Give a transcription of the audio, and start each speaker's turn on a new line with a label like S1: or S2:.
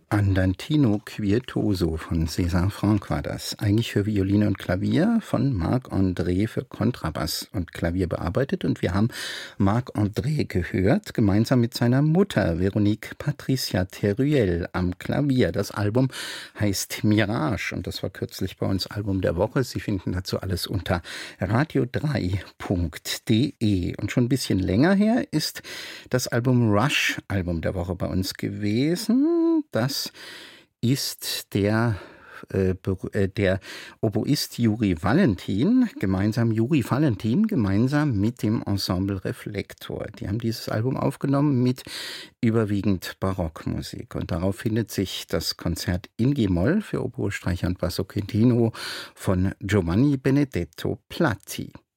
S1: Andantino Quirtuoso von César Franck war das. Eigentlich für Violine und Klavier, von Marc-André für Kontrabass und Klavier bearbeitet. Und wir haben Marc-André gehört, gemeinsam mit seiner Mutter, Veronique Patricia Teruel, am Klavier. Das Album heißt Mirage und das war kürzlich bei uns Album der Woche. Sie finden dazu alles unter radio3.de. Und schon ein bisschen länger her ist das Album Rush, Album der Woche bei uns gewesen. Das ist der Oboist Juri Valentin gemeinsam mit dem Ensemble Reflektor. Die haben dieses Album aufgenommen mit überwiegend Barockmusik. Und darauf findet sich das Konzert in G-Moll für Oboe, Streicher und Basso Continuo von Giovanni Benedetto Platti.